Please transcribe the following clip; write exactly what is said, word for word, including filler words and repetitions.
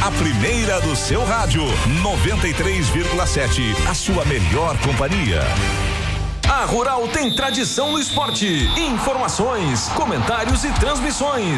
A primeira do seu rádio, noventa e três vírgula sete, a sua melhor companhia. A Rural tem tradição no esporte, informações, comentários e transmissões.